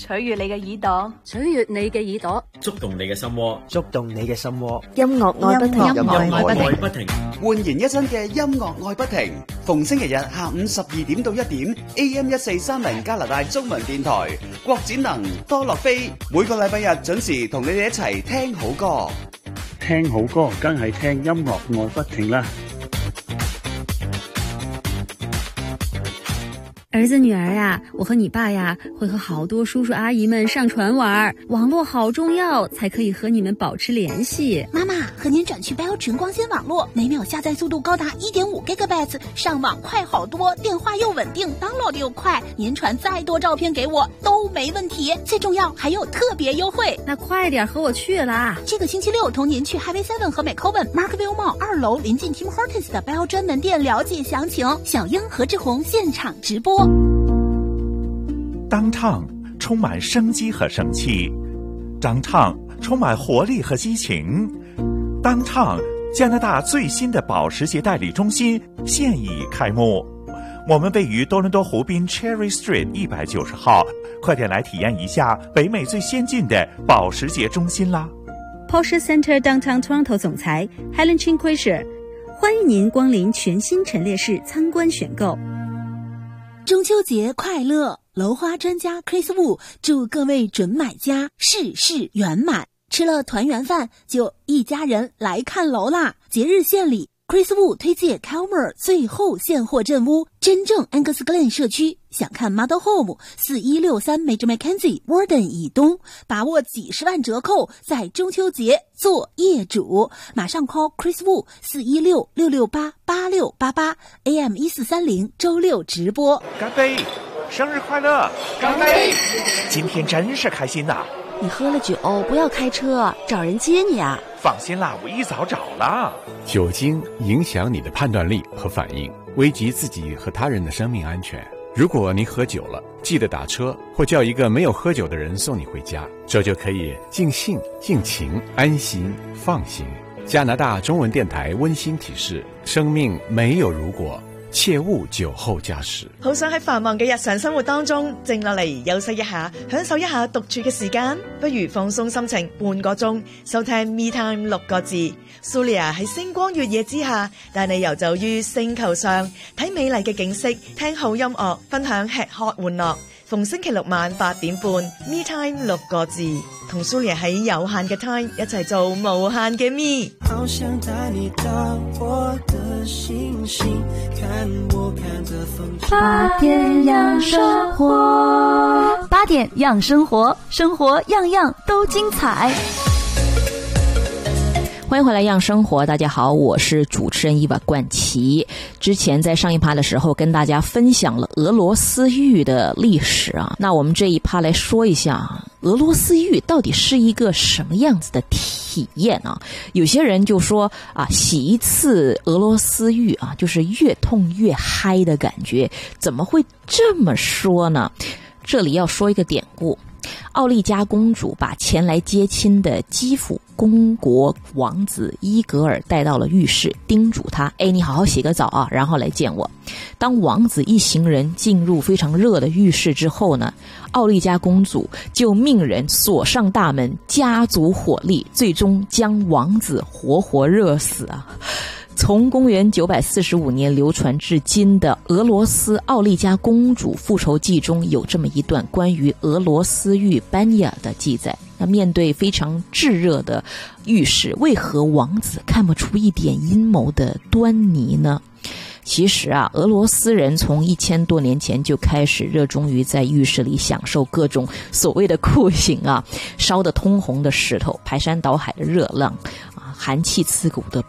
取悅你嘅耳朵， 取悅你嘅耳朵， 觸動你嘅心窩， 觸動你嘅心窩。 音樂愛不停， 音樂愛不停， 煥然一新嘅音樂愛不停。逢星期日下午12點到1點 AM1430加拿大中文電台，郭展能、多樂飛，每個禮拜日準時同你哋一齊聽好歌。 聽好歌，梗係聽音樂愛不停啦。 兒子女兒啊，我和你爸呀會和好多叔叔阿姨們上船玩，網絡好重要，才可以和你們保持聯繫。 媽媽，和您轉去 Bell 純光纖網絡，每秒下載速度高達 1.5 GB， 上網快好多，電話又穩定， download 又快，您傳再多照片給我都沒問題，最重要還有特別優惠。 那快點和我去啦！ 這個星期六同您去 Highway 7和 McCowan Markville Mall 2樓臨近 Tim Hortons 的 Bell 專門店了解詳情。小英何志宏現場直播。 Downtown 充滿生機和生氣， Downtown 充滿活力和激情。 Downtown 加拿大最新的保時捷代理中心現已開幕，我們位於多倫多湖濱 Cherry Street 190號，快點來體驗一下北美最先進的保時捷中心啦。 Porsche Center Downtown Toronto 總裁 Helen Chin-Quisher， 歡迎您光臨全新陳列室參觀選購。 中秋節快樂！樓花專家 Chris Wu 祝各位準買家事事圓滿，吃了團圓飯就一家人來看樓啦！節日獻禮 ，Chris Wu 推介 Calmer 最後現貨鎮屋，真正 Angus Glen 社區，想看 Model Home 4163 Major Mackenzie Warden 以東，把握幾十萬折扣，在中秋節做業主，馬上 call Chris Wu 416-668-8688 AM1430周六直播。 乾杯！生日快樂！ 乾杯！ 今天真是開心吶！ 你喝了酒不要開車，找人接你啊！ 放心啦，我一早找了。 酒精影響你的判斷力和反應，危及自己和他人的生命安全。如果你喝酒了，記得打車或叫一個沒有喝酒的人送你回家，這就可以盡興盡情安心放心。加拿大中文電台溫馨提示：生命沒有如果，切勿酒後駕駛。 好想喺繁忙嘅日常生活當中靜落嚟休息一下，享受一下獨處嘅時間，不如放鬆心情半個鐘，收聽 Me Time 6個字。Sulia 喺星光月夜之下，帶你遊走於星球上，睇美麗嘅景色，聽好音樂，分享吃喝玩樂。逢星期六晚8點半 Me Time 6個字，同 Sulia 喺有限嘅 time 一齊做無限嘅 Me。 好想帶你到我的星星，看我看的風景。 8點養生活，8點養生活，生活樣樣都精彩。 歡迎回來養生活，大家好，我是主持人伊娃冠琪。之前在上一趴的時候跟大家分享了俄羅斯浴的歷史啊，那我們這一趴來說一下俄羅斯浴到底是一個什麼樣子的體驗啊？有些人就說啊，洗一次俄羅斯浴啊，就是越痛越嗨的感覺，怎麼會這麼說呢？這裡要說一個典故。奧利加公主把前來接親的基輔公國王子伊格爾帶到了浴室，叮囑他：你好好洗個澡啊，然後來見我。當王子一行人進入非常熱的浴室之後呢，奧利加公主就命人鎖上大門，加足火力，最終將王子活活熱死啊。從公元945年流傳至今的俄羅斯奧利加公主復仇記中有這麼一段關於俄羅斯浴班雅的記載。那面對非常炙熱的浴室，為何王子看不出一點陰謀的端倪呢？其實啊，俄羅斯人從1000多年前就開始熱衷於在浴室裡享受各種所謂的酷刑啊，燒得通紅的石頭，排山倒海的熱浪啊，寒氣刺骨的